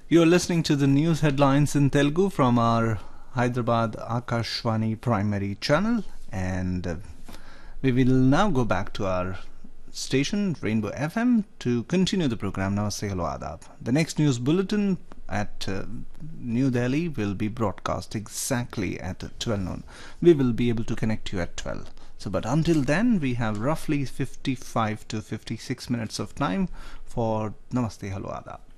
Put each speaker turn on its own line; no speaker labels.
You're listening to the news headlines in Telugu from our Hyderabad Akashvani primary channel, and we will now go back to our station Rainbow FM to continue the program. Namaste, hello, adab. The next news bulletin at New Delhi will be broadcast exactly at 12 noon. We will be able to connect you at 12. So, but until then, we have roughly 55 to 56 minutes of time for Namaste, hello, adab.